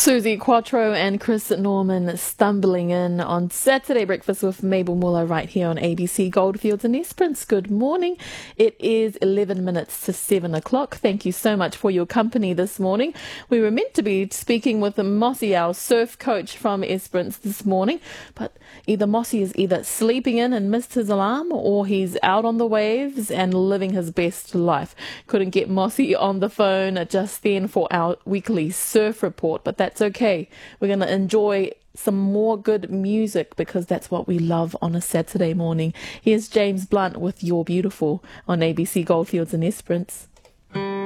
Susie Quattro and Chris Norman stumbling in on Saturday Breakfast with Mabel Muller right here on ABC Goldfields and Esperance. Good morning. It is 11 minutes to 7 o'clock. Thank you so much for your company this morning. We were meant to be speaking with Mossy, our surf coach from Esperance this morning, but Mossy is either sleeping in and missed his alarm, or he's out on the waves and living his best life. Couldn't get Mossy on the phone just then for our weekly surf report, but that's okay. We're going to enjoy some more good music because that's what we love on a Saturday morning. Here's James Blunt with You're Beautiful on ABC Goldfields and Esperance.